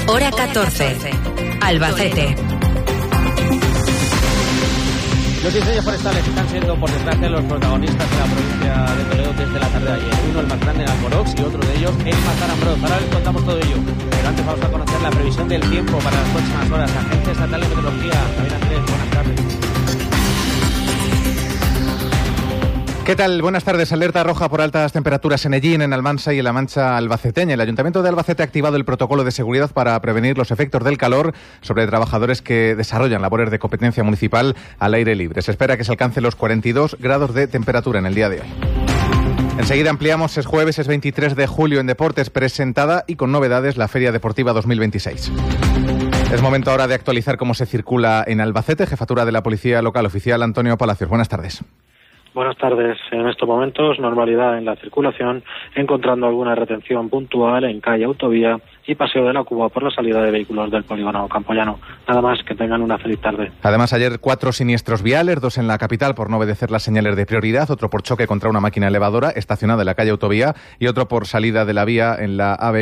Hora 14. Albacete. Los incendios forestales están siendo, por desgracia, los protagonistas de la provincia de Toledo desde la tarde de ayer. Uno, el más grande en Almorox, y otro de ellos, el Mazarambroz. Ahora les contamos todo ello. Pero antes vamos a conocer la previsión del tiempo para las próximas horas. Agencia Estatal de Meteorología. Javier Andrés, buenas tardes. ¿Qué tal? Buenas tardes. Alerta roja por altas temperaturas en Ellín, en Almansa y en la Mancha albaceteña. El Ayuntamiento de Albacete ha activado el protocolo de seguridad para prevenir los efectos del calor sobre trabajadores que desarrollan labores de competencia municipal al aire libre. Se espera que se alcance los 42 grados de temperatura en el día de hoy. Enseguida ampliamos. Es jueves, es 23 de julio en Deportes, presentada y con novedades la Feria Deportiva 2026. Es momento ahora de actualizar cómo se circula en Albacete. Jefatura de la Policía Local Oficial, Antonio Palacios. Buenas tardes. Buenas tardes. En estos momentos, normalidad en la circulación, encontrando alguna retención puntual en calle, autovía y Paseo de la Cuba por la salida de vehículos del polígono Campoyano. Nada más, que tengan una feliz tarde. Además, ayer 4 siniestros viales, 2 en la capital por no obedecer las señales de prioridad, otro por choque contra una máquina elevadora estacionada en la calle Autovía y otro por salida de la vía en la AVE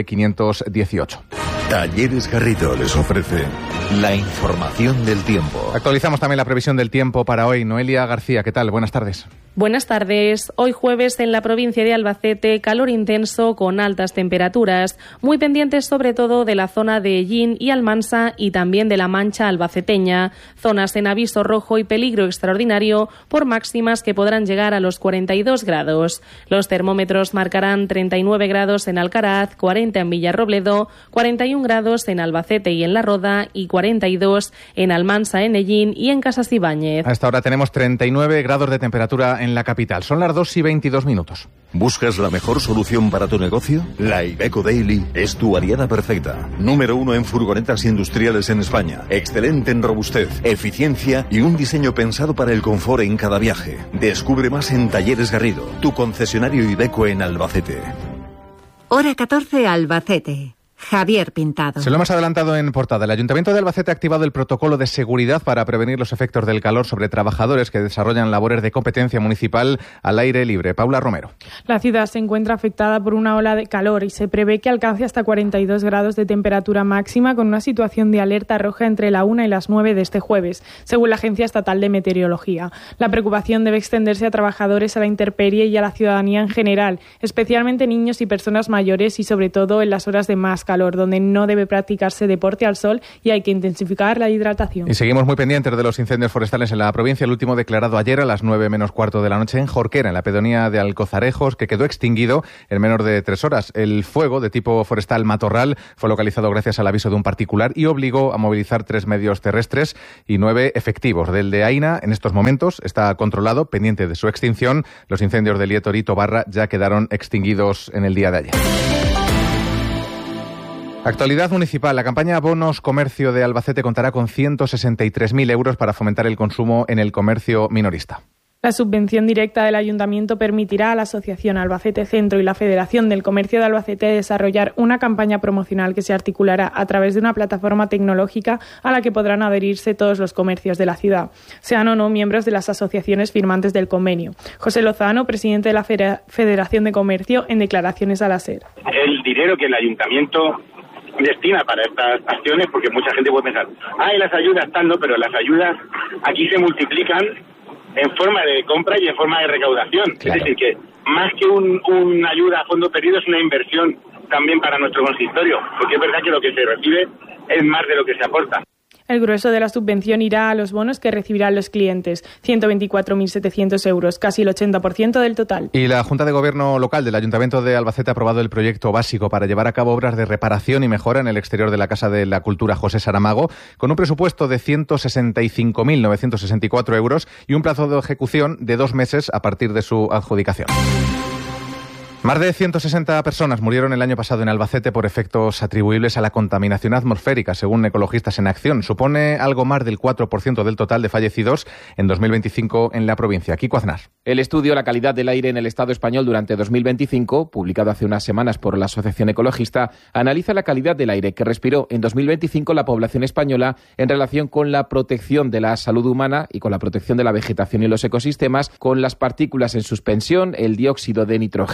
518. Talleres Garrido les ofrece la información del tiempo. Actualizamos también la previsión del tiempo para hoy. Noelia García, ¿qué tal? Buenas tardes. Buenas tardes. Hoy jueves en la provincia de Albacete, calor intenso con altas temperaturas, muy pendientes sobre todo de la zona de Ellín y Almansa y también de la Mancha albaceteña, zonas en aviso rojo y peligro extraordinario por máximas que podrán llegar a los 42 grados. Los termómetros marcarán 39 grados en Alcaraz, 40 en Villarrobledo, 41 grados en Albacete y en La Roda y 42 en Almansa, en Ellín y en Casas Ibáñez. A esta hora tenemos 39 grados de temperatura en la capital. Son las 2:22. ¿Buscas la mejor solución para tu negocio? La Iveco Daily es tu aliada perfecta. Número 1 en furgonetas industriales en España. Excelente en robustez, eficiencia y un diseño pensado para el confort en cada viaje. Descubre más en Talleres Garrido, tu concesionario Iveco en Albacete. Hora 14, Albacete. Javier Pintado. Se lo hemos adelantado en portada. El Ayuntamiento de Albacete ha activado el protocolo de seguridad para prevenir los efectos del calor sobre trabajadores que desarrollan labores de competencia municipal al aire libre. Paula Romero. La ciudad se encuentra afectada por una ola de calor y se prevé que alcance hasta 42 grados de temperatura máxima con una situación de alerta roja entre la 1 y las 9 de este jueves, según la Agencia Estatal de Meteorología. La preocupación debe extenderse a trabajadores, a la intemperie y a la ciudadanía en general, especialmente niños y personas mayores y sobre todo en las horas de más calor, donde no debe practicarse deporte al sol y hay que intensificar la hidratación. Y seguimos muy pendientes de los incendios forestales en la provincia. El último declarado ayer a las 9:15 de la noche en Jorquera, en la pedanía de Alcozarejos, que quedó extinguido en menos de 3 horas. El fuego de tipo forestal matorral fue localizado gracias al aviso de un particular y obligó a movilizar 3 medios terrestres y 9 efectivos. Del de Aina, en estos momentos, está controlado, pendiente de su extinción. Los incendios de Lietor y Tobarra ya quedaron extinguidos en el día de ayer. Actualidad municipal. La campaña Bonos Comercio de Albacete contará con 163.000 euros para fomentar el consumo en el comercio minorista. La subvención directa del Ayuntamiento permitirá a la Asociación Albacete Centro y la Federación del Comercio de Albacete desarrollar una campaña promocional que se articulará a través de una plataforma tecnológica a la que podrán adherirse todos los comercios de la ciudad, sean o no miembros de las asociaciones firmantes del convenio. José Lozano, presidente de la Federación de Comercio, en declaraciones a la SER. El dinero que el Ayuntamiento destina para estas acciones, porque mucha gente puede pensar, las ayudas están, no, pero las ayudas aquí se multiplican en forma de compra y en forma de recaudación. Claro. Es decir, que más que una ayuda a fondo perdido es una inversión también para nuestro consistorio, porque es verdad que lo que se recibe es más de lo que se aporta. El grueso de la subvención irá a los bonos que recibirán los clientes, 124.700 euros, casi el 80% del total. Y la Junta de Gobierno Local del Ayuntamiento de Albacete ha aprobado el proyecto básico para llevar a cabo obras de reparación y mejora en el exterior de la Casa de la Cultura José Saramago, con un presupuesto de 165.964 euros y un plazo de ejecución de 2 meses a partir de su adjudicación. Más de 160 personas murieron el año pasado en Albacete por efectos atribuibles a la contaminación atmosférica, según Ecologistas en Acción. Supone algo más del 4% del total de fallecidos en 2025 en la provincia. Kiko Aznar. El estudio La calidad del aire en el Estado español durante 2025, publicado hace unas semanas por la Asociación Ecologista, analiza la calidad del aire que respiró en 2025 la población española en relación con la protección de la salud humana y con la protección de la vegetación y los ecosistemas, con las partículas en suspensión, el dióxido de nitrógeno y la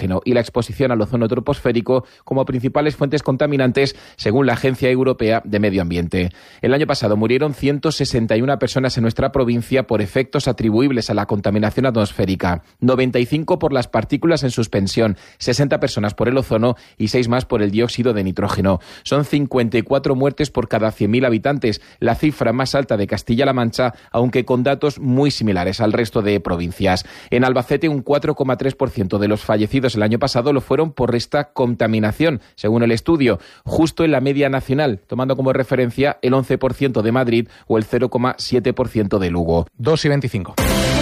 exposición al ozono troposférico como principales fuentes contaminantes, según la Agencia Europea de Medio Ambiente. El año pasado murieron 161 personas en nuestra provincia por efectos atribuibles a la contaminación atmosférica, 95 por las partículas en suspensión, 60 personas por el ozono y 6 más por el dióxido de nitrógeno. Son 54 muertes por cada 100.000 habitantes, la cifra más alta de Castilla-La Mancha, aunque con datos muy similares al resto de provincias. En Albacete, un 4,3% de los fallecidos el año pasado lo fueron por esta contaminación, según el estudio, justo en la media nacional, tomando como referencia el 11% de Madrid o el 0,7% de Lugo. 2:25.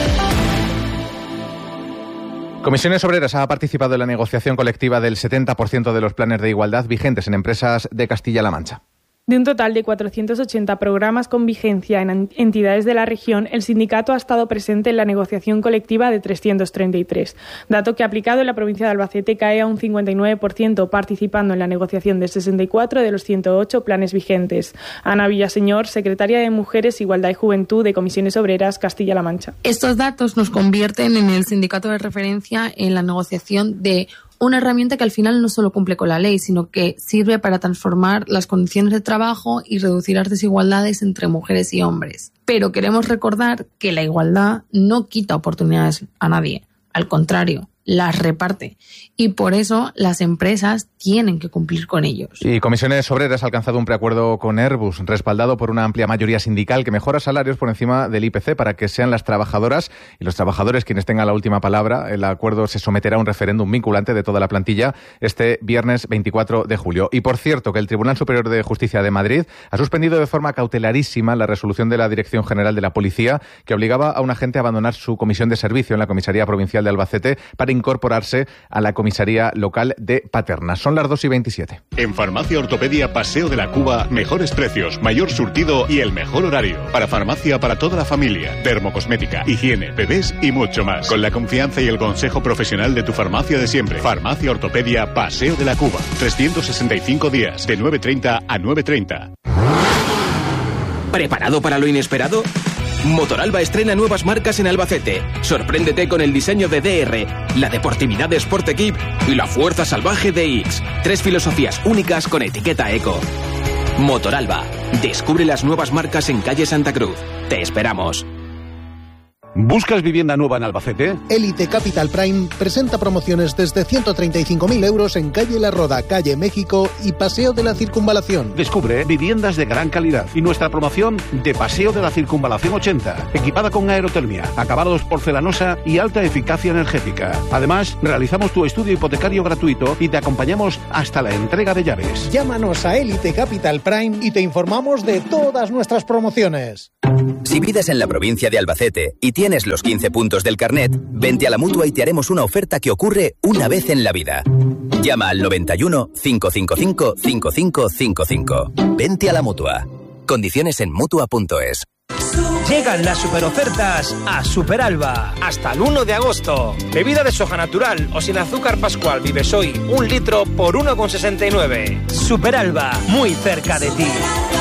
Comisiones Obreras ha participado en la negociación colectiva del 70% de los planes de igualdad vigentes en empresas de Castilla-La Mancha. De un total de 480 programas con vigencia en entidades de la región, el sindicato ha estado presente en la negociación colectiva de 333, dato que aplicado en la provincia de Albacete cae a un 59%, participando en la negociación de 64 de los 108 planes vigentes. Ana Villaseñor, secretaria de Mujeres, Igualdad y Juventud de Comisiones Obreras, Castilla-La Mancha. Estos datos nos convierten en el sindicato de referencia en la negociación de una herramienta que al final no solo cumple con la ley, sino que sirve para transformar las condiciones de trabajo y reducir las desigualdades entre mujeres y hombres. Pero queremos recordar que la igualdad no quita oportunidades a nadie, al contrario, las reparte. Y por eso las empresas tienen que cumplir con ellos. Y Comisiones Obreras ha alcanzado un preacuerdo con Airbus, respaldado por una amplia mayoría sindical que mejora salarios por encima del IPC para que sean las trabajadoras y los trabajadores quienes tengan la última palabra. El acuerdo se someterá a un referéndum vinculante de toda la plantilla este viernes 24 de julio. Y por cierto, que el Tribunal Superior de Justicia de Madrid ha suspendido de forma cautelarísima la resolución de la Dirección General de la Policía que obligaba a un agente a abandonar su comisión de servicio en la Comisaría Provincial de Albacete para incorporarse a la comisaría local de Paterna. Son las 2:27. En Farmacia Ortopedia Paseo de la Cuba, mejores precios, mayor surtido y el mejor horario. Para farmacia para toda la familia, dermocosmética, higiene, bebés y mucho más. Con la confianza y el consejo profesional de tu farmacia de siempre. Farmacia Ortopedia Paseo de la Cuba. 365 días, de 9:30 a 9:30. ¿Preparado para lo inesperado? Motoralba estrena nuevas marcas en Albacete. Sorpréndete con el diseño de DR, la deportividad de Sport Equip y la fuerza salvaje de X. 3 filosofías únicas con etiqueta eco. Motoralba. Descubre las nuevas marcas en calle Santa Cruz. Te esperamos. ¿Buscas vivienda nueva en Albacete? Elite Capital Prime presenta promociones desde 135.000 euros en calle La Roda, calle México y Paseo de la Circunvalación. Descubre viviendas de gran calidad y nuestra promoción de Paseo de la Circunvalación 80, equipada con aerotermia, acabados porcelanosa y alta eficacia energética. Además, realizamos tu estudio hipotecario gratuito y te acompañamos hasta la entrega de llaves. Llámanos a Elite Capital Prime y te informamos de todas nuestras promociones. Si vives en la provincia de Albacete y tienes los 15 puntos del carnet, vente a la Mutua y te haremos una oferta que ocurre una vez en la vida. Llama al 91 555 5555. Vente a la Mutua. Condiciones en Mutua.es. Llegan las superofertas a Superalba. Hasta el 1 de agosto. Bebida de soja natural o sin azúcar Pascual Vivesoy, 1 litro por 1,69. Superalba, muy cerca de ti.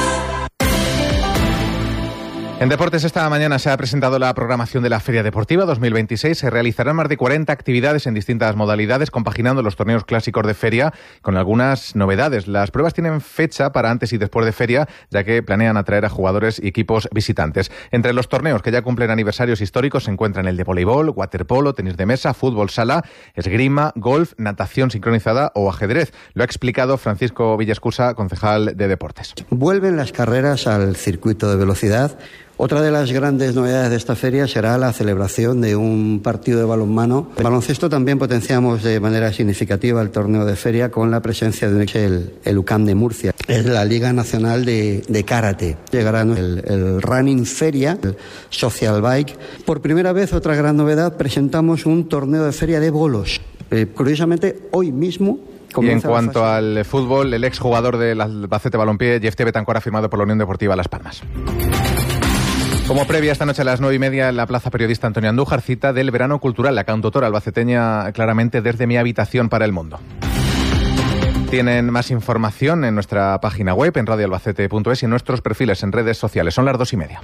En deportes, esta mañana se ha presentado la programación de la Feria Deportiva 2026. Se realizarán más de 40 actividades en distintas modalidades, compaginando los torneos clásicos de feria con algunas novedades. Las pruebas tienen fecha para antes y después de feria, ya que planean atraer a jugadores y equipos visitantes. Entre los torneos que ya cumplen aniversarios históricos se encuentran el de voleibol, waterpolo, tenis de mesa, fútbol sala, esgrima, golf, natación sincronizada o ajedrez. Lo ha explicado Francisco Villescusa, concejal de Deportes. Vuelven las carreras al circuito de velocidad. Otra de las grandes novedades de esta feria será la celebración de un partido de balonmano. En baloncesto también potenciamos de manera significativa el torneo de feria con la presencia de el UCAM de Murcia. Es la Liga Nacional de Karate. Llegará el Running Feria, el Social Bike. Por primera vez, otra gran novedad, presentamos un torneo de feria de bolos. Curiosamente, hoy mismo. Y en cuanto al fútbol, el exjugador del Albacete Balompié, Jefté Betancor, ha firmado por la Unión Deportiva Las Palmas. Como previa, esta noche a las 9:30 en la Plaza Periodista Antonio Andújar, cita del verano cultural, la cantautora albaceteña claramente Desde mi habitación para el mundo. Tienen más información en nuestra página web, en radioalbacete.es y en nuestros perfiles en redes sociales. Son las 2:30.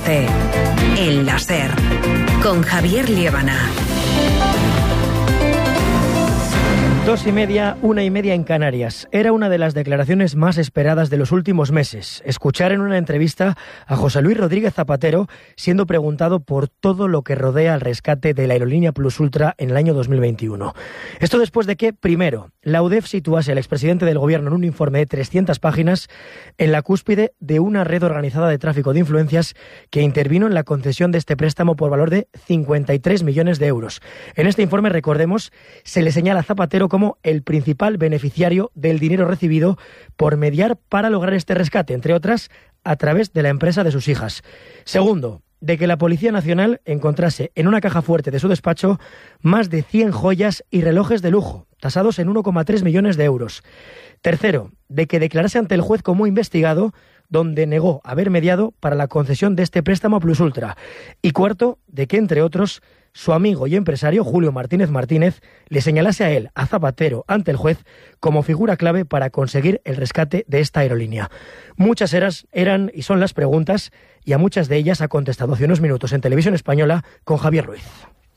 14. El láser. Con Javier Liébana. 2:30, 1:30 en Canarias. Era una de las declaraciones más esperadas de los últimos meses. Escuchar en una entrevista a José Luis Rodríguez Zapatero siendo preguntado por todo lo que rodea al rescate de la aerolínea Plus Ultra en el año 2021. Esto después de que, primero, la UDEF situase al expresidente del gobierno en un informe de 300 páginas en la cúspide de una red organizada de tráfico de influencias que intervino en la concesión de este préstamo por valor de 53 millones de euros. En este informe, recordemos, se le señala a Zapatero como el principal beneficiario del dinero recibido por mediar para lograr este rescate, entre otras, a través de la empresa de sus hijas. Segundo, de que la Policía Nacional encontrase en una caja fuerte de su despacho más de 100 joyas y relojes de lujo, tasados en 1,3 millones de euros. Tercero, de que declarase ante el juez como investigado, donde negó haber mediado para la concesión de este préstamo a Plus Ultra. Y cuarto, de que, entre otros, su amigo y empresario Julio Martínez Martínez le señalase a él, a Zapatero, ante el juez, como figura clave para conseguir el rescate de esta aerolínea. Muchas eran y son las preguntas, y a muchas de ellas ha contestado hace unos minutos en Televisión Española con Javier Ruiz.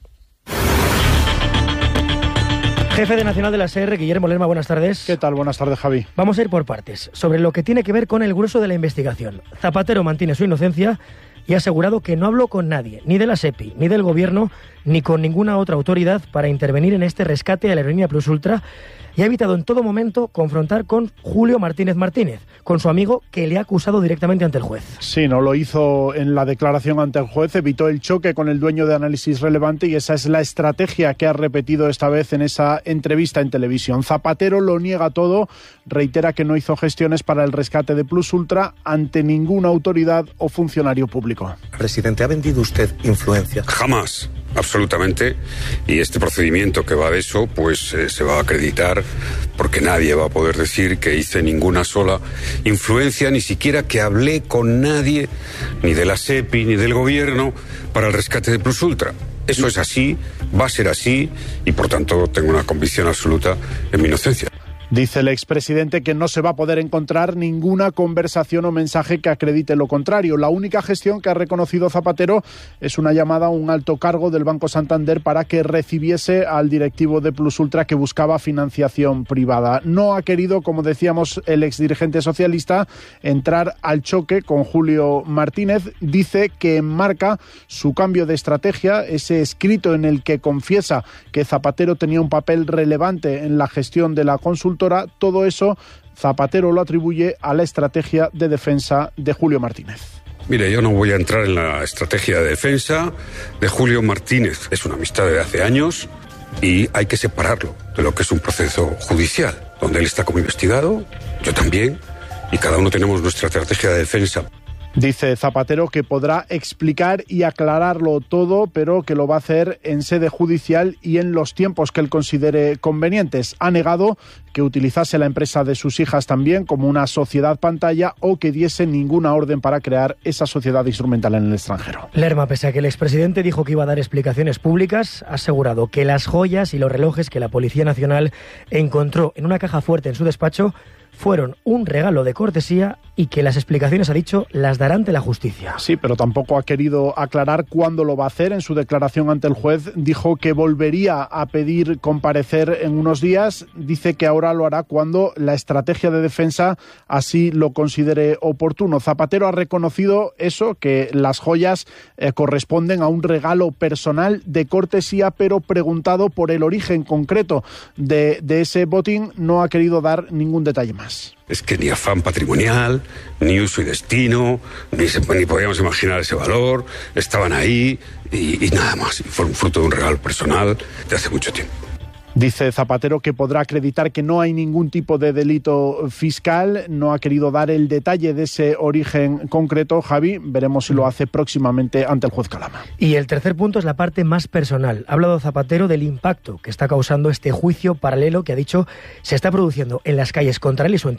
Jefe de Nacional de la SER, Guillermo Lerma, buenas tardes. ¿Qué tal? Buenas tardes, Javi. Vamos a ir por partes. Sobre lo que tiene que ver con el grueso de la investigación. Zapatero mantiene su inocencia y ha asegurado que no habló con nadie, ni de la SEPI, ni del Gobierno, ni con ninguna otra autoridad para intervenir en este rescate de la aerolínea Plus Ultra, y ha evitado en todo momento confrontar con Julio Martínez Martínez, con su amigo que le ha acusado directamente ante el juez. Sí, no lo hizo en la declaración ante el juez, evitó el choque con el dueño de Análisis Relevante, y esa es la estrategia que ha repetido esta vez en esa entrevista en televisión. Zapatero lo niega todo, reitera que no hizo gestiones para el rescate de Plus Ultra ante ninguna autoridad o funcionario público. Presidente, ¿ha vendido usted influencia? Jamás, absolutamente, y este procedimiento que va de eso, pues se va a acreditar, porque nadie va a poder decir que hice ninguna sola influencia, ni siquiera que hablé con nadie, ni de la SEPI, ni del Gobierno, para el rescate de Plus Ultra. Eso es así, va a ser así, y por tanto tengo una convicción absoluta en mi inocencia. Dice el expresidente que no se va a poder encontrar ninguna conversación o mensaje que acredite lo contrario. La única gestión que ha reconocido Zapatero es una llamada a un alto cargo del Banco Santander para que recibiese al directivo de Plus Ultra que buscaba financiación privada. No ha querido, como decíamos, el exdirigente socialista entrar al choque con Julio Martínez. Dice que enmarca su cambio de estrategia, ese escrito en el que confiesa que Zapatero tenía un papel relevante en la gestión de la consulta. Todo eso Zapatero lo atribuye a la estrategia de defensa de Julio Martínez. Mire, yo no voy a entrar en la estrategia de defensa de Julio Martínez. Es una amistad de hace años y hay que separarlo de lo que es un proceso judicial, donde él está como investigado, yo también, y cada uno tenemos nuestra estrategia de defensa. Dice Zapatero que podrá explicar y aclararlo todo, pero que lo va a hacer en sede judicial y en los tiempos que él considere convenientes. Ha negado que utilizase la empresa de sus hijas también como una sociedad pantalla o que diese ninguna orden para crear esa sociedad instrumental en el extranjero. Lerma, pese a que el expresidente dijo que iba a dar explicaciones públicas, ha asegurado que las joyas y los relojes que la Policía Nacional encontró en una caja fuerte en su despacho fueron un regalo de cortesía y que las explicaciones, ha dicho, las dará ante la justicia. Sí, pero tampoco ha querido aclarar cuándo lo va a hacer. En su declaración ante el juez dijo que volvería a pedir comparecer en unos días. Dice que ahora lo hará cuando la estrategia de defensa así lo considere oportuno. Zapatero ha reconocido eso, que las joyas corresponden a un regalo personal de cortesía, pero preguntado por el origen concreto de ese botín no ha querido dar ningún detalle más. Es que ni afán patrimonial, ni uso y destino, ni podíamos imaginar ese valor, estaban ahí y nada más. Y fue un fruto de un regalo personal de hace mucho tiempo. Dice Zapatero que podrá acreditar que no hay ningún tipo de delito fiscal. No ha querido dar el detalle de ese origen concreto. Javi, veremos si lo hace próximamente ante el juez Calama. Y el tercer punto es la parte más personal. Ha hablado Zapatero del impacto que está causando este juicio paralelo que, ha dicho, se está produciendo en las calles contra él y su entorno.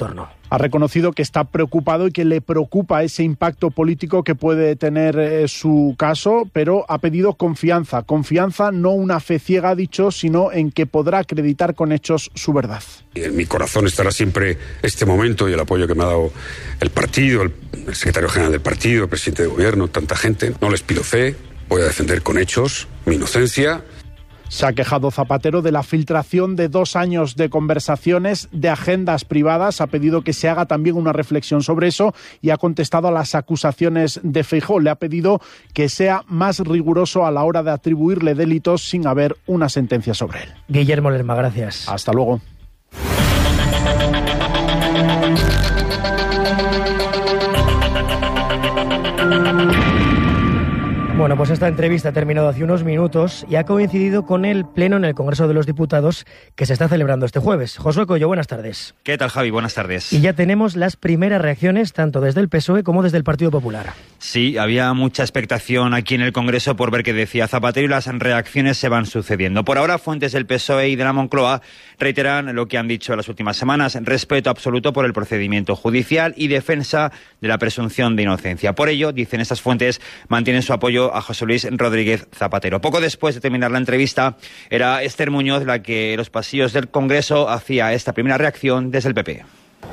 Ha reconocido que está preocupado y que le preocupa ese impacto político que puede tener su caso, pero ha pedido confianza. Confianza, no una fe ciega, ha dicho, sino en que podrá acreditar con hechos su verdad. En mi corazón estará siempre este momento y el apoyo que me ha dado el partido, el secretario general del partido, el presidente de gobierno, tanta gente. No les pido fe, voy a defender con hechos mi inocencia. Se ha quejado Zapatero de la filtración de 2 años de conversaciones de agendas privadas. Ha pedido que se haga también una reflexión sobre eso y ha contestado a las acusaciones de Feijóo. Le ha pedido que sea más riguroso a la hora de atribuirle delitos sin haber una sentencia sobre él. Guillermo Lerma, gracias. Hasta luego. Bueno, pues esta entrevista ha terminado hace unos minutos y ha coincidido con el pleno en el Congreso de los Diputados que se está celebrando este jueves. Josué Coello, buenas tardes. ¿Qué tal, Javi? Buenas tardes. Y ya tenemos las primeras reacciones tanto desde el PSOE como desde el Partido Popular. Sí, había mucha expectación aquí en el Congreso por ver qué decía Zapatero y las reacciones se van sucediendo. Por ahora, fuentes del PSOE y de la Moncloa reiteran lo que han dicho en las últimas semanas: respeto absoluto por el procedimiento judicial y defensa de la presunción de inocencia. Por ello, dicen estas fuentes, mantienen su apoyo a José Luis Rodríguez Zapatero. Poco después de terminar la entrevista, era Esther Muñoz la que en los pasillos del Congreso hacía esta primera reacción desde el PP.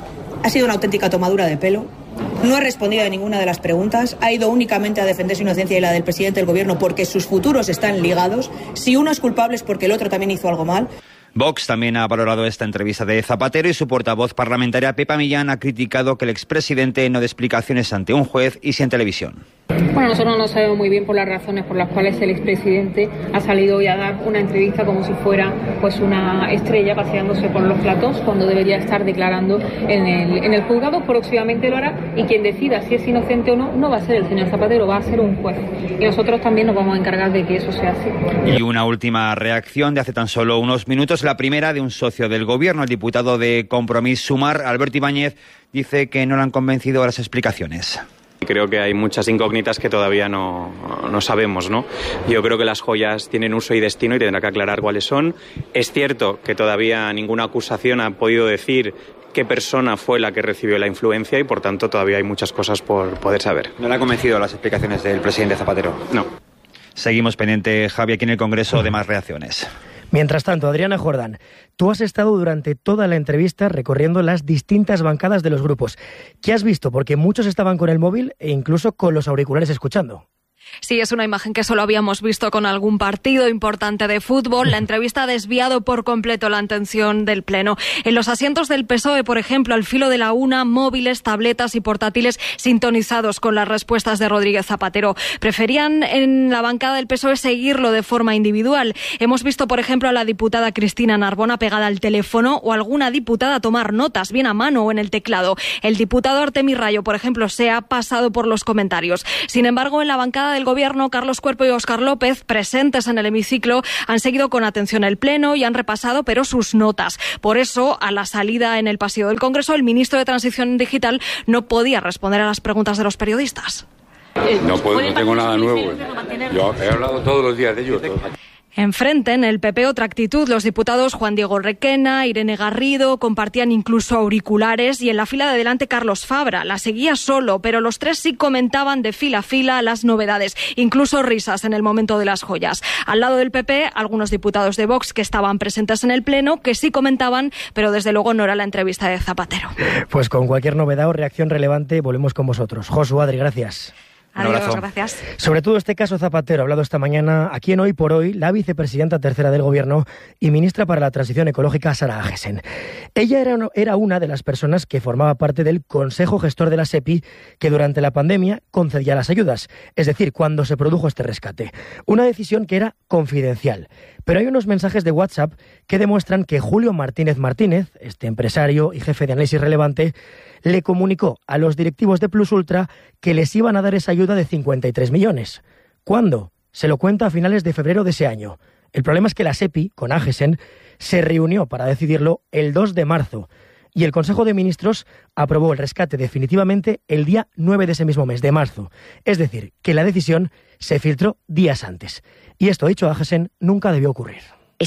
Ha sido una auténtica tomadura de pelo. No ha respondido a ninguna de las preguntas. Ha ido únicamente a defender su inocencia y la del presidente del gobierno porque sus futuros están ligados. Si uno es culpable es porque el otro también hizo algo mal. Vox también ha valorado esta entrevista de Zapatero y su portavoz parlamentaria, Pepa Millán, ha criticado que el expresidente no dé explicaciones ante un juez y sí en televisión. Bueno, nosotros no sabemos muy bien por las razones por las cuales el expresidente ha salido hoy a dar una entrevista como si fuera pues una estrella paseándose por los platós cuando debería estar declarando en el juzgado. Próximamente lo hará y quien decida si es inocente o no, no va a ser el señor Zapatero, va a ser un juez. Y nosotros también nos vamos a encargar de que eso sea así. Y una última reacción de hace tan solo unos minutos, la primera de un socio del gobierno, el diputado de Compromís Sumar, Alberto Ibáñez, dice que no le han convencido las explicaciones. Creo que hay muchas incógnitas que todavía no sabemos, ¿no? Yo creo que las joyas tienen uso y destino y tendrá que aclarar cuáles son. Es cierto que todavía ninguna acusación ha podido decir qué persona fue la que recibió la influencia y, por tanto, todavía hay muchas cosas por poder saber. ¿No le ha convencido las explicaciones del presidente Zapatero? No. Seguimos pendiente, Javi, aquí en el Congreso de más reacciones. Mientras tanto, Adriana Jordán, tú has estado durante toda la entrevista recorriendo las distintas bancadas de los grupos. ¿Qué has visto? Porque muchos estaban con el móvil e incluso con los auriculares escuchando. Sí, es una imagen que solo habíamos visto con algún partido importante de fútbol. La entrevista ha desviado por completo la atención del Pleno. En los asientos del PSOE, por ejemplo, al filo de la una, móviles, tabletas y portátiles sintonizados con las respuestas de Rodríguez Zapatero. Preferían en la bancada del PSOE seguirlo de forma individual. Hemos visto, por ejemplo, a la diputada Cristina Narbona pegada al teléfono o alguna diputada tomar notas, bien a mano o en el teclado. El diputado Artemio Rayo, por ejemplo, se ha pasado por los comentarios. Sin embargo, en la bancada del Gobierno, Carlos Cuerpo y Óscar López, presentes en el hemiciclo, han seguido con atención el Pleno y han repasado, pero sus notas. Por eso, a la salida en el pasillo del Congreso, el ministro de Transición Digital no podía responder a las preguntas de los periodistas. No tengo nada nuevo. Yo he hablado todos los días de ellos. Enfrente, en el PP, otra actitud. Los diputados Juan Diego Requena, Irene Garrido compartían incluso auriculares y en la fila de delante Carlos Fabra. La seguía solo, pero los tres sí comentaban de fila a fila las novedades, incluso risas en el momento de las joyas. Al lado del PP, algunos diputados de Vox que estaban presentes en el Pleno, que sí comentaban, pero desde luego no era la entrevista de Zapatero. Pues con cualquier novedad o reacción relevante volvemos con vosotros. Josu, Adri, gracias. Adiós, gracias. Sobre todo este caso Zapatero ha hablado esta mañana aquí en Hoy por Hoy la vicepresidenta tercera del Gobierno y ministra para la Transición Ecológica, Sara Agesen. Ella era una de las personas que formaba parte del Consejo Gestor de la SEPI que durante la pandemia concedía las ayudas, es decir, cuando se produjo este rescate. Una decisión que era confidencial. Pero hay unos mensajes de WhatsApp que demuestran que Julio Martínez Martínez, este empresario y jefe de análisis relevante, le comunicó a los directivos de Plus Ultra que les iban a dar esa ayuda de 53 millones. ¿Cuándo? Se lo cuenta a finales de febrero de ese año. El problema es que la SEPI, con Agesen, se reunió para decidirlo el 2 de marzo y el Consejo de Ministros aprobó el rescate definitivamente el día 9 de ese mismo mes, de marzo. Es decir, que la decisión se filtró días antes. Y esto, dicho Agesen, nunca debió ocurrir. Esto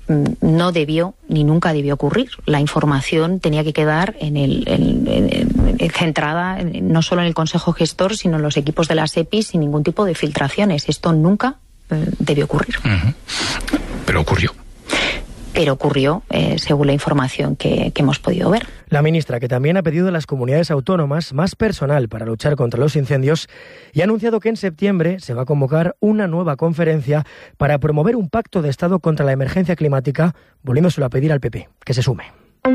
no debió ni nunca debió ocurrir. La información tenía que quedar centrada no solo en el Consejo Gestor, sino en los equipos de las EPI sin ningún tipo de filtraciones. Esto nunca debió ocurrir. Pero ocurrió. Pero ocurrió, según la información que hemos podido ver. La ministra, que también ha pedido a las comunidades autónomas más personal para luchar contra los incendios, y ha anunciado que en septiembre se va a convocar una nueva conferencia para promover un pacto de Estado contra la emergencia climática, volviéndoselo a pedir al PP, que se sume.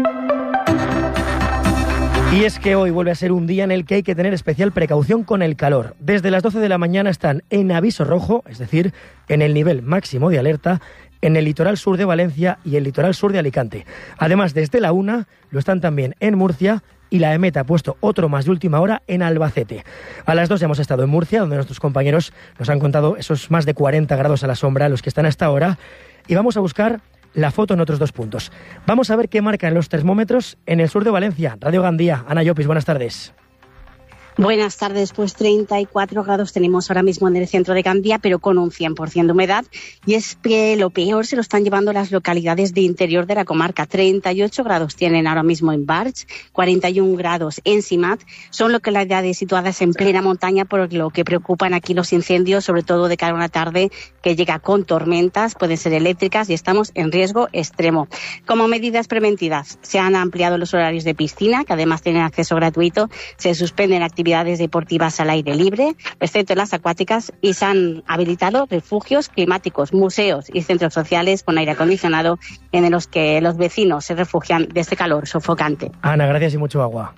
Y es que hoy vuelve a ser un día en el que hay que tener especial precaución con el calor. Desde las 12 de la mañana están en aviso rojo, es decir, en el nivel máximo de alerta, en el litoral sur de Valencia y el litoral sur de Alicante. Además, desde la 1 lo están también en Murcia, y la EMET ha puesto otro más de última hora en Albacete. A las 2 ya hemos estado en Murcia, donde nuestros compañeros nos han contado esos más de 40 grados a la sombra, los que están hasta ahora, y vamos a buscar la foto en otros 2 puntos. Vamos a ver qué marcan los termómetros en el sur de Valencia. Radio Gandía, Ana Llopis, buenas tardes. Buenas tardes, pues 34 grados tenemos ahora mismo en el centro de Gandía, pero con un 100% de humedad, y es que lo peor se lo están llevando las localidades de interior de la comarca. 38 grados tienen ahora mismo en Barx, 41 grados en Simat. Son localidades situadas en plena montaña, por lo que preocupan aquí los incendios, sobre todo de cara a una tarde que llega con tormentas, pueden ser eléctricas, y estamos en riesgo extremo. Como medidas preventivas, se han ampliado los horarios de piscina, que además tienen acceso gratuito, se suspenden actividades deportivas al aire libre, excepto las acuáticas, y se han habilitado refugios climáticos, museos y centros sociales con aire acondicionado en los que los vecinos se refugian de este calor sofocante. Ana, gracias y mucho agua.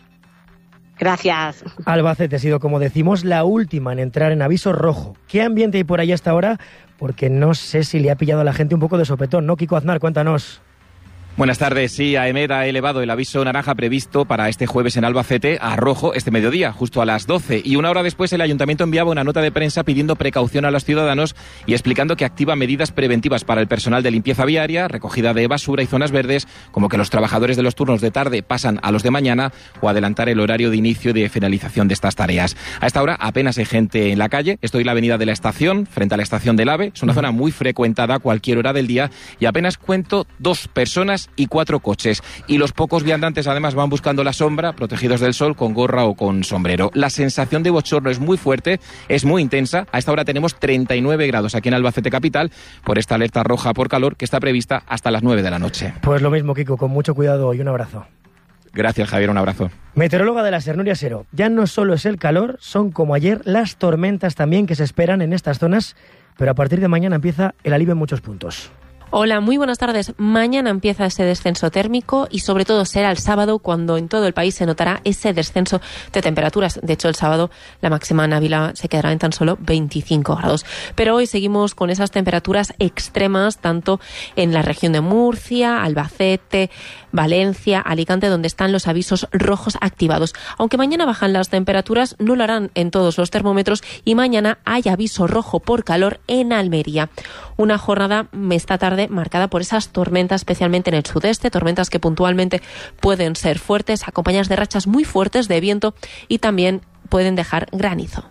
Gracias. Albacete ha sido, como decimos, la última en entrar en aviso rojo. ¿Qué ambiente hay por ahí hasta ahora? Porque no sé si le ha pillado a la gente un poco de sopetón, ¿no? Kiko Aznar, cuéntanos. Buenas tardes. Sí, AEMET ha elevado el aviso naranja previsto para este jueves en Albacete a rojo este mediodía, justo a las 12. Y una hora después el Ayuntamiento enviaba una nota de prensa pidiendo precaución a los ciudadanos y explicando que activa medidas preventivas para el personal de limpieza viaria, recogida de basura y zonas verdes, como que los trabajadores de los turnos de tarde pasan a los de mañana, o adelantar el horario de inicio y de finalización de estas tareas. A esta hora apenas hay gente en la calle. Estoy en la avenida de la Estación, frente a la estación del AVE. Es una zona muy frecuentada a cualquier hora del día, y apenas cuento 2 personas y 4 coches. Y los pocos viandantes además van buscando la sombra, protegidos del sol, con gorra o con sombrero. La sensación de bochorno es muy fuerte, es muy intensa. A esta hora tenemos 39 grados aquí en Albacete capital, por esta alerta roja por calor que está prevista hasta las 9 de la noche. Pues lo mismo, Kiko, con mucho cuidado y un abrazo. Gracias, Javier, un abrazo. Meteoróloga de la SER, Nuria Sero. Ya no solo es el calor, son como ayer las tormentas también que se esperan en estas zonas, pero a partir de mañana empieza el alivio en muchos puntos. Hola, muy buenas tardes. Mañana empieza ese descenso térmico y sobre todo será el sábado cuando en todo el país se notará ese descenso de temperaturas. De hecho, el sábado la máxima en Ávila se quedará en tan solo 25 grados. Pero hoy seguimos con esas temperaturas extremas tanto en la región de Murcia, Albacete, Valencia, Alicante, donde están los avisos rojos activados. Aunque mañana bajan las temperaturas, no lo harán en todos los termómetros, y mañana hay aviso rojo por calor en Almería. Una jornada esta tarde marcada por esas tormentas, especialmente en el sudeste, tormentas que puntualmente pueden ser fuertes, acompañadas de rachas muy fuertes de viento, y también pueden dejar granizo.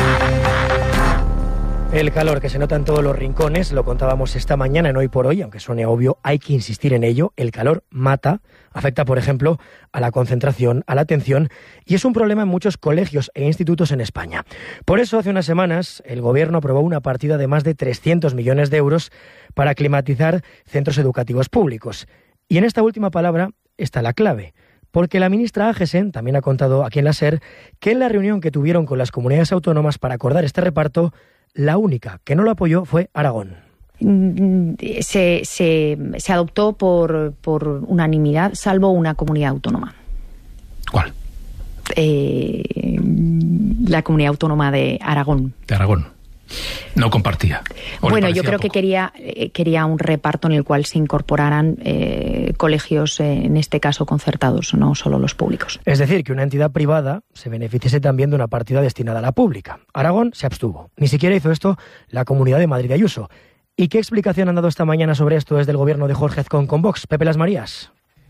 El calor que se nota en todos los rincones, lo contábamos esta mañana en Hoy por Hoy, aunque suene obvio, hay que insistir en ello. El calor mata, afecta, por ejemplo, a la concentración, a la atención, y es un problema en muchos colegios e institutos en España. Por eso, hace unas semanas, el Gobierno aprobó una partida de más de 300 millones de euros para climatizar centros educativos públicos. Y en esta última palabra está la clave, porque la ministra Agesen también ha contado aquí en la SER que en la reunión que tuvieron con las comunidades autónomas para acordar este reparto, la única que no lo apoyó fue Aragón. Se adoptó por unanimidad, salvo una comunidad autónoma. ¿Cuál? La comunidad autónoma de Aragón. De Aragón. No compartía. Bueno, yo creo que quería un reparto en el cual se incorporaran colegios, en este caso concertados, no solo los públicos. Es decir, que una entidad privada se beneficiase también de una partida destinada a la pública. Aragón se abstuvo. Ni siquiera hizo esto la Comunidad de Madrid de Ayuso. ¿Y qué explicación han dado esta mañana sobre esto desde el gobierno de Jorge Azcón con Vox? Pepe Las Marías.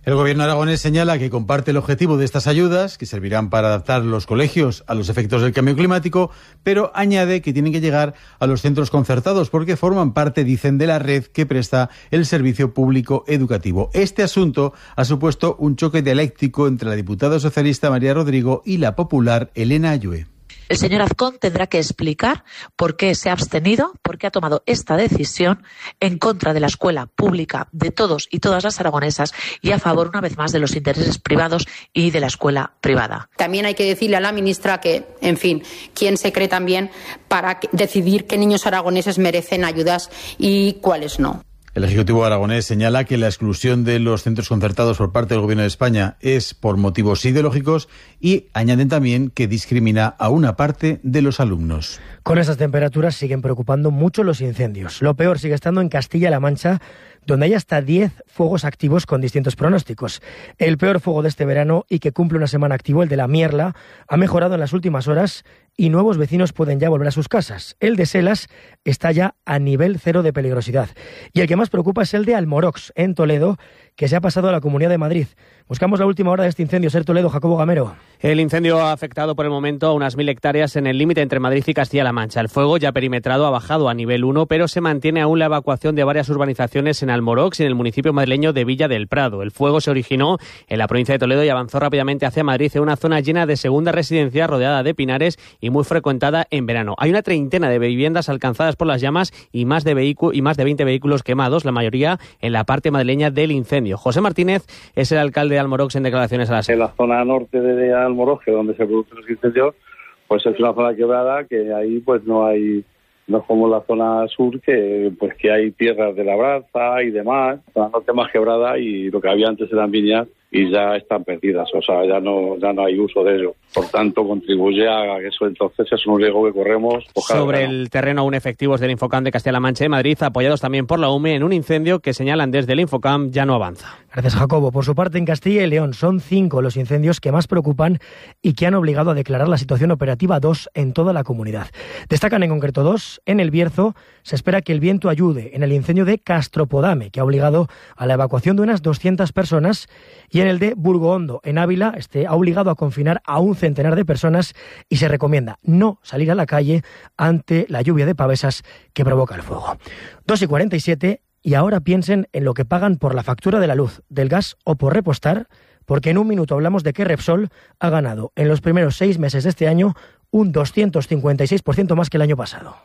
El gobierno aragonés señala que comparte el objetivo de estas ayudas, que servirán para adaptar los colegios a los efectos del cambio climático, pero añade que tienen que llegar a los centros concertados porque forman parte, dicen, de la red que presta el servicio público educativo. Este asunto ha supuesto un choque dialéctico entre la diputada socialista María Rodrigo y la popular Elena Ayue. El señor Azcón tendrá que explicar por qué se ha abstenido, por qué ha tomado esta decisión en contra de la escuela pública de todos y todas las aragonesas y a favor, una vez más, de los intereses privados y de la escuela privada. También hay que decirle a la ministra que, en fin, quién se cree también para decidir qué niños aragoneses merecen ayudas y cuáles no. El Ejecutivo aragonés señala que la exclusión de los centros concertados por parte del Gobierno de España es por motivos ideológicos y añaden también que discrimina a una parte de los alumnos. Con esas temperaturas siguen preocupando mucho los incendios. Lo peor sigue estando en Castilla-La Mancha, donde hay hasta 10 fuegos activos con distintos pronósticos. El peor fuego de este verano y que cumple una semana activo, el de la Mierla, ha mejorado en las últimas horas y nuevos vecinos pueden ya volver a sus casas. El de Selas está ya a nivel 0 de peligrosidad. Y el que más preocupa es el de Almorox, en Toledo, que se ha pasado a la Comunidad de Madrid. Buscamos la última hora de este incendio. Ser Toledo, Jacobo Gamero. El incendio ha afectado por el momento a unas 1.000 hectáreas en el límite entre Madrid y Castilla-La Mancha. El fuego, ya perimetrado, ha bajado a nivel 1, pero se mantiene aún la evacuación de varias urbanizaciones en Almorox y en el municipio madrileño de Villa del Prado. El fuego se originó en la provincia de Toledo y avanzó rápidamente hacia Madrid, en una zona llena de segunda residencia rodeada de pinares y muy frecuentada en verano. Hay una treintena de viviendas alcanzadas por las llamas y más de 20 vehículos quemados, la mayoría en la parte madrileña del incendio. José Martínez es el alcalde de Almorox en declaraciones a la SER. En la zona norte de Almorox, que es donde se producen los incendios, pues es una zona quebrada que ahí pues no es como la zona sur que hay tierras de labranza y demás. La zona norte más quebrada y lo que había antes eran viñas y ya están perdidas, o sea, ya no hay uso de ello. Por tanto, contribuye a eso. Entonces es un riesgo que corremos. Sobre el terreno, aún efectivos del Infocam de Castilla-La Mancha y Madrid, apoyados también por la UME, en un incendio que señalan desde el Infocam ya no avanza. Gracias, Jacobo. Por su parte, en Castilla y León son 5 los incendios que más preocupan y que han obligado a declarar la situación operativa 2 en toda la comunidad. Destacan en concreto 2. En el Bierzo se espera que el viento ayude en el incendio de Castropodame, que ha obligado a la evacuación de unas 200 personas, y en el de Burgohondo, en Ávila, ha obligado a confinar a un centenar de personas y se recomienda no salir a la calle ante la lluvia de pavesas que provoca el fuego. 2:47, y ahora piensen en lo que pagan por la factura de la luz, del gas o por repostar, porque en un minuto hablamos de que Repsol ha ganado en los primeros 6 meses de este año un 256% más que el año pasado.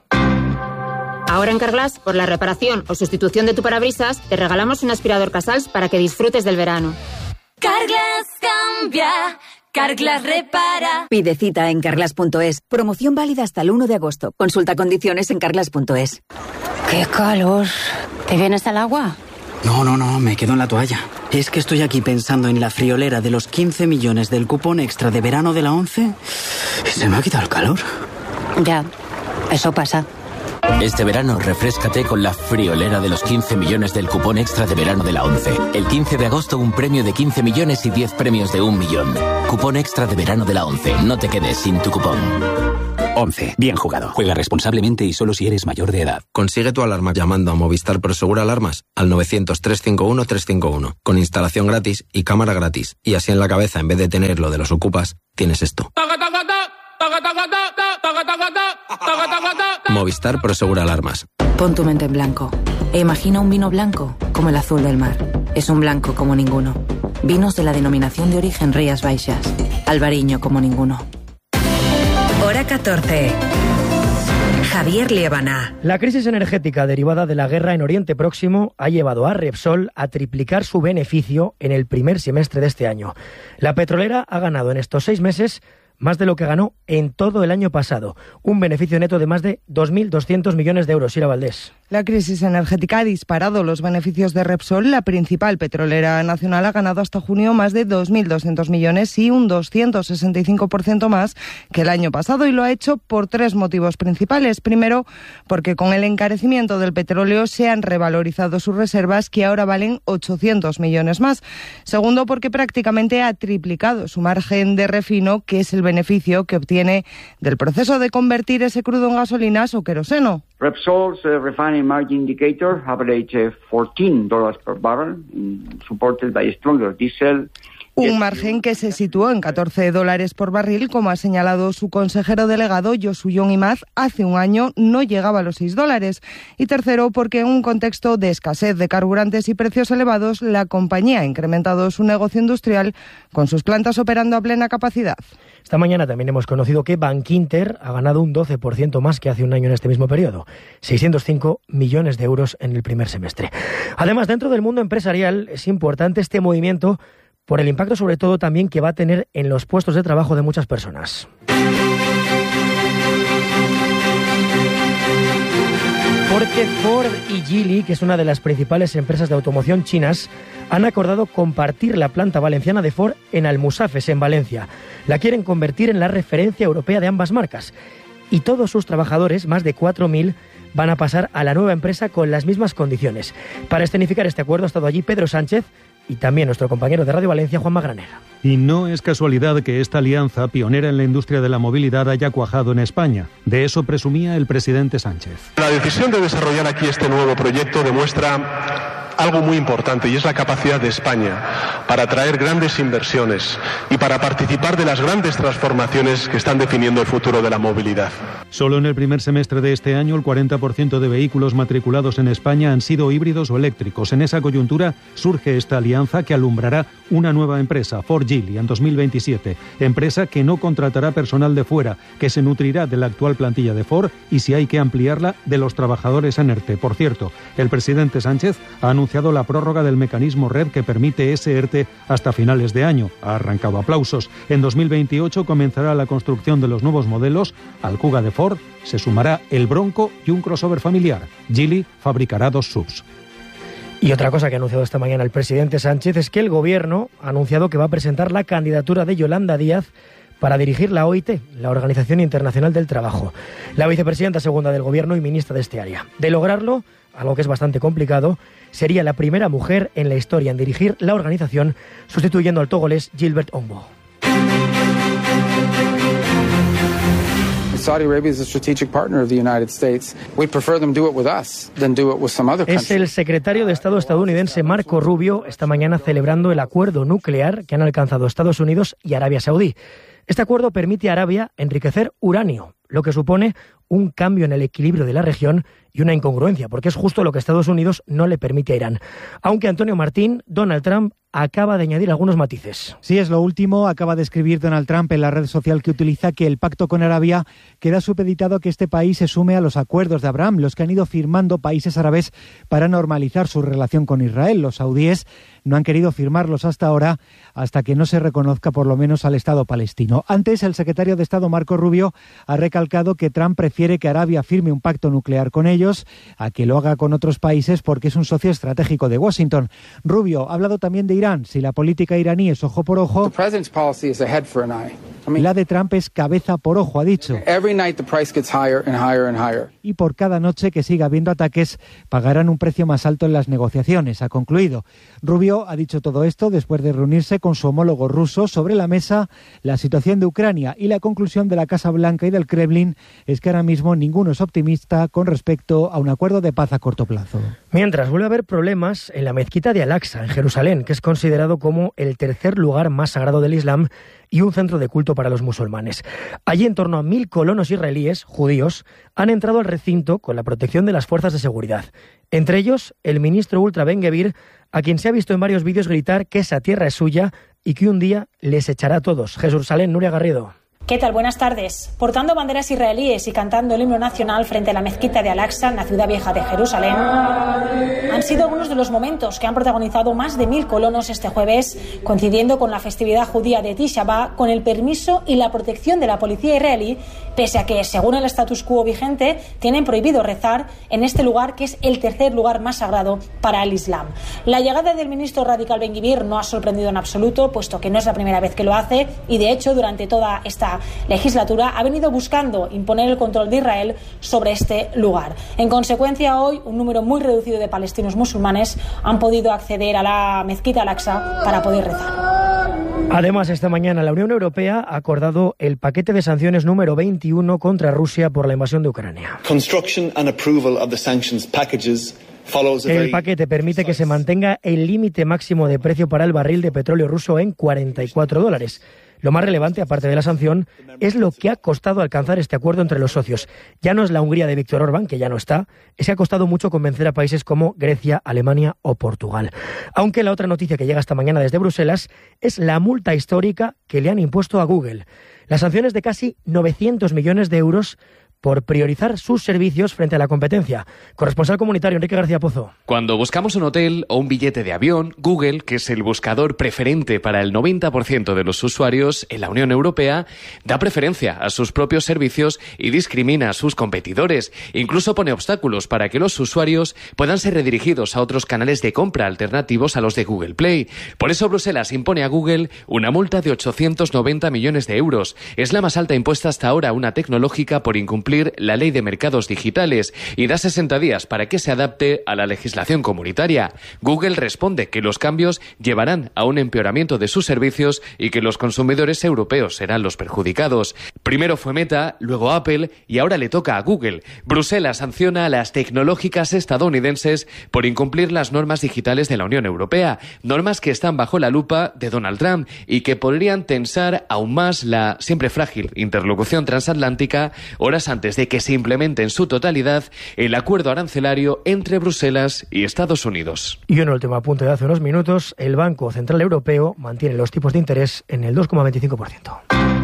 Ahora en Carglass, por la reparación o sustitución de tu parabrisas, te regalamos un aspirador Casals para que disfrutes del verano. Carglass cambia, Carglass repara. Pide cita en carglass.es. Promoción válida hasta el 1 de agosto. Consulta condiciones en carglass.es. ¡Qué calor! ¿Te vienes al agua? No, me quedo en la toalla. Es que estoy aquí pensando en la friolera de los 15 millones del cupón extra de verano de la ONCE y se me ha quitado el calor. Ya, eso pasa. Este verano refréscate con la friolera de los 15 millones del cupón extra de verano de la ONCE. El 15 de agosto un premio de 15 millones y 10 premios de 1 millón. Cupón extra de verano de la ONCE. No te quedes sin tu cupón. ONCE. Bien jugado. Juega responsablemente y solo si eres mayor de edad. Consigue tu alarma llamando a Movistar Prosegur Alarmas al 900-351-351. Con instalación gratis y cámara gratis. Y así en la cabeza, en vez de tener lo de los ocupas, tienes esto. Movistar Prosegur Alarmas. Pon tu mente en blanco e imagina un vino blanco como el azul del mar. Es un blanco como ninguno. Vinos de la denominación de origen Rías Baixas. Albariño como ninguno. Hora 14. Javier Liébana. La crisis energética derivada de la guerra en Oriente Próximo ha llevado a Repsol a triplicar su beneficio en el primer semestre de este año. La petrolera ha ganado en estos 6 meses más de lo que ganó en todo el año pasado. Un beneficio neto de más de 2.200 millones de euros. Ira Valdés. La crisis energética ha disparado los beneficios de Repsol. La principal petrolera nacional ha ganado hasta junio más de 2.200 millones y un 265% más que el año pasado, y lo ha hecho por 3 motivos principales. Primero, porque con el encarecimiento del petróleo se han revalorizado sus reservas, que ahora valen 800 millones más. Segundo, porque prácticamente ha triplicado su margen de refino, que es el beneficio que obtiene del proceso de convertir ese crudo en gasolinas o queroseno. Repsol's refining margin indicator averaged $14 per barrel, supported by stronger diesel. Un margen que se situó en $14 por barril, como ha señalado su consejero delegado Yosuyon Imaz, hace un año no llegaba a los $6. Y tercero, porque en un contexto de escasez de carburantes y precios elevados, la compañía ha incrementado su negocio industrial con sus plantas operando a plena capacidad. Esta mañana también hemos conocido que Bankinter ha ganado un 12% más que hace un año en este mismo periodo, 605 millones de euros en el primer semestre. Además, dentro del mundo empresarial es importante este movimiento por el impacto sobre todo también que va a tener en los puestos de trabajo de muchas personas. Porque Ford y Geely, que es una de las principales empresas de automoción chinas, han acordado compartir la planta valenciana de Ford en Almusafes, en Valencia. La quieren convertir en la referencia europea de ambas marcas. Y todos sus trabajadores, más de 4.000, van a pasar a la nueva empresa con las mismas condiciones. Para escenificar este acuerdo ha estado allí Pedro Sánchez y también nuestro compañero de Radio Valencia, Juanma Granera. Y no es casualidad que esta alianza, pionera en la industria de la movilidad, haya cuajado en España. De eso presumía el presidente Sánchez. La decisión de desarrollar aquí este nuevo proyecto demuestra algo muy importante, y es la capacidad de España para atraer grandes inversiones y para participar de las grandes transformaciones que están definiendo el futuro de la movilidad. Solo en el primer semestre de este año, el 40% de vehículos matriculados en España han sido híbridos o eléctricos. En esa coyuntura surge esta alianza que alumbrará una nueva empresa, Ford Geely, en 2027. Empresa que no contratará personal de fuera, que se nutrirá de la actual plantilla de Ford y, si hay que ampliarla, de los trabajadores en ERTE. Por cierto, el presidente Sánchez ha anunciado la prórroga del mecanismo RED que permite ese ERTE hasta finales de año. Ha arrancado aplausos. En 2028 comenzará la construcción de los nuevos modelos. Al Kuga de Ford se sumará el Bronco y un crossover familiar. Geely fabricará 2 SUVs. Y otra cosa que ha anunciado esta mañana el presidente Sánchez es que el Gobierno ha anunciado que va a presentar la candidatura de Yolanda Díaz para dirigir la OIT, la Organización Internacional del Trabajo. La vicepresidenta segunda del Gobierno y ministra de este área. De lograrlo, algo que es bastante complicado, sería la primera mujer en la historia en dirigir la organización, sustituyendo al togolés Gilbert Ombo. Saudi Arabia is a strategic partner of the United States. We'd prefer them do it with us than do it with some other country. Es el secretario de Estado estadounidense Marco Rubio esta mañana celebrando el acuerdo nuclear que han alcanzado Estados Unidos y Arabia Saudí. Este acuerdo permite a Arabia enriquecer uranio, lo que supone un cambio en el equilibrio de la región y una incongruencia, porque es justo lo que Estados Unidos no le permite a Irán. Aunque Antonio Martín, Donald Trump acaba de añadir algunos matices. Sí, es lo último. Acaba de escribir Donald Trump en la red social que utiliza que el pacto con Arabia queda supeditado a que este país se sume a los acuerdos de Abraham, los que han ido firmando países árabes para normalizar su relación con Israel. Los saudíes no han querido firmarlos hasta ahora, hasta que no se reconozca por lo menos al Estado palestino. Antes, el secretario de Estado Marco Rubio ha recalcado que Trump prefiere que Arabia firme un pacto nuclear con ellos a que lo haga con otros países porque es un socio estratégico de Washington. Rubio ha hablado también de Irán. Si la política iraní es ojo por ojo, la de Trump es cabeza por ojo, ha dicho. Y por cada noche que siga habiendo ataques, pagarán un precio más alto en las negociaciones, ha concluido. Rubio ha dicho todo esto después de reunirse con su homólogo ruso. Sobre la mesa, la situación de Ucrania, y la conclusión de la Casa Blanca y del Kremlin es que ahora mismo ninguno es optimista con respecto a un acuerdo de paz a corto plazo. Mientras, vuelve a haber problemas en la mezquita de Al-Aqsa, en Jerusalén, que es considerado como el tercer lugar más sagrado del Islam y un centro de culto para los musulmanes. Allí en torno a 1.000 colonos israelíes, judíos, han entrado al recinto con la protección de las fuerzas de seguridad. Entre ellos, el ministro ultra Ben-Gvir, a quien se ha visto en varios vídeos gritar que esa tierra es suya y que un día les echará a todos. Jerusalén, Nuria Garrido. ¿Qué tal? Buenas tardes. Portando banderas israelíes y cantando el himno nacional frente a la mezquita de Al-Aqsa, en la ciudad vieja de Jerusalén, han sido algunos de los momentos que han protagonizado más de 1.000 colonos este jueves, coincidiendo con la festividad judía de Tisha B'Av, con el permiso y la protección de la policía israelí, pese a que, según el status quo vigente, tienen prohibido rezar en este lugar, que es el tercer lugar más sagrado para el Islam. La llegada del ministro radical Ben-Gvir no ha sorprendido en absoluto, puesto que no es la primera vez que lo hace, y de hecho, durante toda esta legislatura ha venido buscando imponer el control de Israel sobre este lugar. En consecuencia, hoy un número muy reducido de palestinos musulmanes han podido acceder a la mezquita Al-Aqsa para poder rezar. Además, esta mañana la Unión Europea ha acordado el paquete de sanciones número 21 contra Rusia por la invasión de Ucrania. El paquete permite que se mantenga el límite máximo de precio para el barril de petróleo ruso en $44. Lo más relevante, aparte de la sanción, es lo que ha costado alcanzar este acuerdo entre los socios. Ya no es la Hungría de Víctor Orbán, que ya no está, es que ha costado mucho convencer a países como Grecia, Alemania o Portugal. Aunque la otra noticia que llega esta mañana desde Bruselas es la multa histórica que le han impuesto a Google. Las sanciones de casi 900 millones de euros por priorizar sus servicios frente a la competencia. Corresponsal comunitario Enrique García Pozo. Cuando buscamos un hotel o un billete de avión, Google, que es el buscador preferente para el 90% de los usuarios en la Unión Europea, da preferencia a sus propios servicios y discrimina a sus competidores. Incluso pone obstáculos para que los usuarios puedan ser redirigidos a otros canales de compra alternativos a los de Google Play. Por eso Bruselas impone a Google una multa de 890 millones de euros. Es la más alta impuesta hasta ahora a una tecnológica por incumplir la ley de mercados digitales y da 60 días para que se adapte a la legislación comunitaria. Google responde que los cambios llevarán a un empeoramiento de sus servicios y que los consumidores europeos serán los perjudicados. Primero fue Meta, luego Apple y ahora le toca a Google. Bruselas sanciona a las tecnológicas estadounidenses por incumplir las normas digitales de la Unión Europea, normas que están bajo la lupa de Donald Trump y que podrían tensar aún más la siempre frágil interlocución transatlántica horas antes de que se implemente en su totalidad el acuerdo arancelario entre Bruselas y Estados Unidos. Y un último apunte de hace unos minutos, el Banco Central Europeo mantiene los tipos de interés en el 2,25%.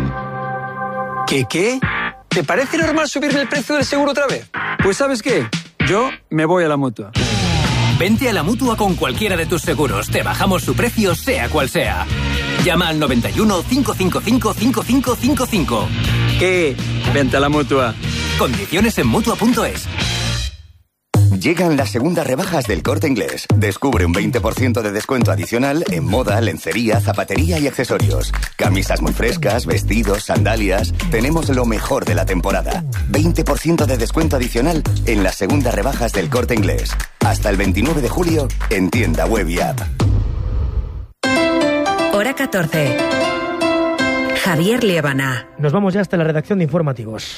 ¿Qué? ¿Te parece normal subirle el precio del seguro otra vez? Pues ¿sabes qué? Yo me voy a la Mutua. Vente a la Mutua con cualquiera de tus seguros. Te bajamos su precio, sea cual sea. Llama al 91 555 5555. ¿Qué? Vente a la Mutua. Condiciones en Mutua.es. Llegan las segundas rebajas del Corte Inglés. Descubre un 20% de descuento adicional en moda, lencería, zapatería y accesorios. Camisas muy frescas, vestidos, sandalias. Tenemos lo mejor de la temporada. 20% de descuento adicional en las segundas rebajas del Corte Inglés. Hasta el 29 de julio en tienda web y app. Hora 14. Javier Liébana. Nos vamos ya hasta la redacción de informativos.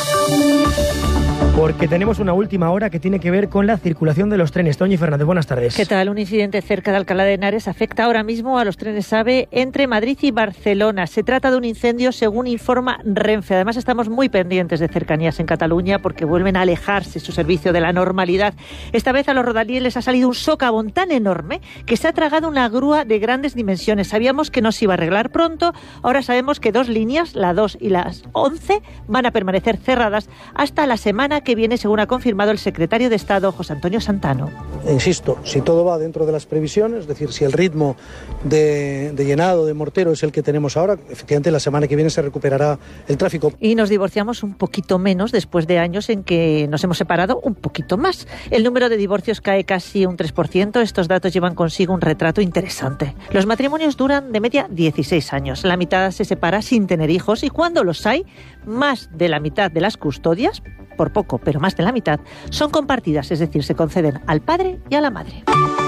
Porque tenemos una última hora que tiene que ver con la circulación de los trenes. Toñi Fernández, buenas tardes. ¿Qué tal? Un incidente cerca de Alcalá de Henares afecta ahora mismo a los trenes AVE entre Madrid y Barcelona. Se trata de un incendio según informa Renfe. Además estamos muy pendientes de cercanías en Cataluña porque vuelven a alejarse su servicio de la normalidad. Esta vez a los rodalíes les ha salido un socavón tan enorme que se ha tragado una grúa de grandes dimensiones. Sabíamos que no se iba a arreglar pronto. Ahora sabemos que 2 líneas, la 2 y las 11, van a permanecer cerradas hasta la semana que viene, según ha confirmado el secretario de Estado, José Antonio Santano. Insisto, si todo va dentro de las previsiones, es decir, si el ritmo de llenado de mortero es el que tenemos ahora, efectivamente la semana que viene se recuperará el tráfico. Y nos divorciamos un poquito menos después de años en que nos hemos separado un poquito más. El número de divorcios cae casi un 3%. Estos datos llevan consigo un retrato interesante. Los matrimonios duran de media 16 años. La mitad se separa sin tener hijos y cuando los hay, más de la mitad de las custodias, por poco, pero más de la mitad, son compartidas, es decir, se conceden al padre y a la madre.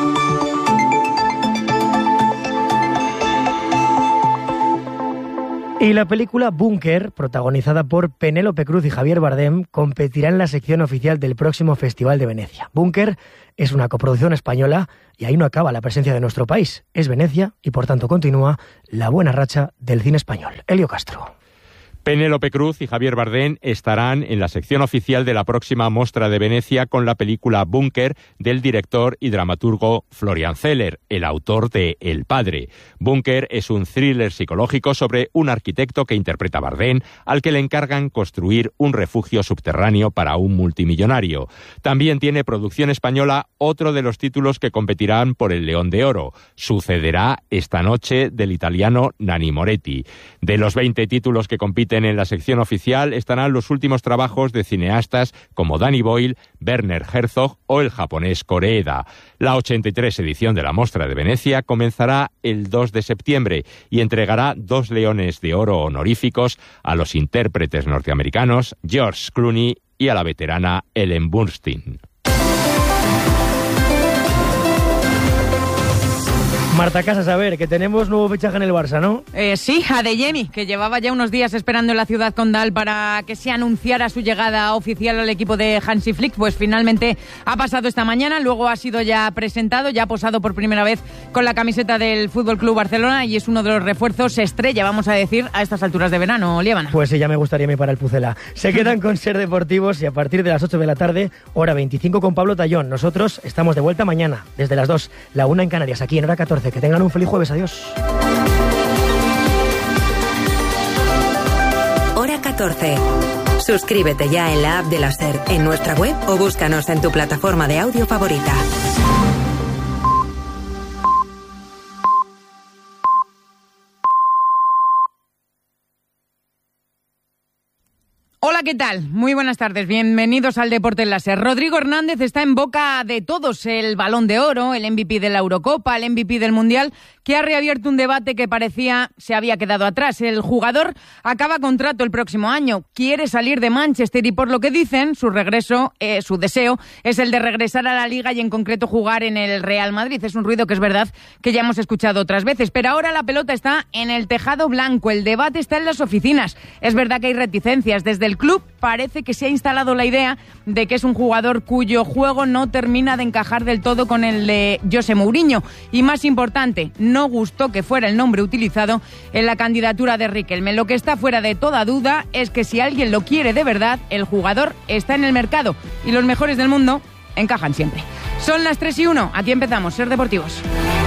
Y la película Búnker, protagonizada por Penélope Cruz y Javier Bardem, competirá en la sección oficial del próximo Festival de Venecia. Búnker es una coproducción española y ahí no acaba la presencia de nuestro país. Es Venecia y, por tanto, continúa la buena racha del cine español. Elio Castro. Penélope Cruz y Javier Bardem estarán en la sección oficial de la próxima Mostra de Venecia con la película Búnker del director y dramaturgo Florian Zeller, el autor de El Padre. Búnker es un thriller psicológico sobre un arquitecto que interpreta a Bardem, al que le encargan construir un refugio subterráneo para un multimillonario. También tiene producción española otro de los títulos que competirán por el León de Oro. Sucederá esta noche del italiano Nanni Moretti. De los 20 títulos que compiten en la sección oficial estarán los últimos trabajos de cineastas como Danny Boyle, Werner Herzog o el japonés Koreeda. La 83 edición de la Mostra de Venecia comenzará el 2 de septiembre y entregará 2 Leones de Oro honoríficos a los intérpretes norteamericanos George Clooney y a la veterana Ellen Burstyn. Marta Casas, a ver, que tenemos nuevo fichaje en el Barça, ¿no? Sí, Adeyemi, que llevaba ya unos días esperando en la ciudad condal para que se anunciara su llegada oficial al equipo de Hansi Flick, pues finalmente ha pasado esta mañana, luego ha sido ya presentado, ya ha posado por primera vez con la camiseta del Fútbol Club Barcelona y es uno de los refuerzos estrella, vamos a decir, a estas alturas de verano, Liébana. Pues sí, ya me gustaría a mí para el Pucela. Se quedan con Ser Deportivos y a partir de las 8 de la tarde, hora 25 con Pablo Tallón. Nosotros estamos de vuelta mañana, desde las 2, la 1 en Canarias, aquí en hora 14. Que tengan un feliz jueves. Adiós. Hora 14. Suscríbete ya en la app de la SER, en nuestra web o búscanos en tu plataforma de audio favorita. Hola, ¿qué tal? Muy buenas tardes, bienvenidos al Deporte en la SER. Rodrigo Hernández está en boca de todos, el Balón de Oro, el MVP de la Eurocopa, el MVP del Mundial, que ha reabierto un debate que parecía se había quedado atrás. El jugador acaba contrato el próximo año, quiere salir de Manchester y por lo que dicen, su regreso, su deseo es el de regresar a la Liga y en concreto jugar en el Real Madrid. Es un ruido que es verdad que ya hemos escuchado otras veces, pero ahora la pelota está en el tejado blanco, el debate está en las oficinas. Es verdad que hay reticencias, desde el club parece que se ha instalado la idea de que es un jugador cuyo juego no termina de encajar del todo con el de José Mourinho y más importante, no gustó que fuera el nombre utilizado en la candidatura de Riquelme. Lo que está fuera de toda duda es que si alguien lo quiere de verdad, el jugador está en el mercado y los mejores del mundo encajan siempre. Son las 3:01, aquí empezamos, Ser Deportivos.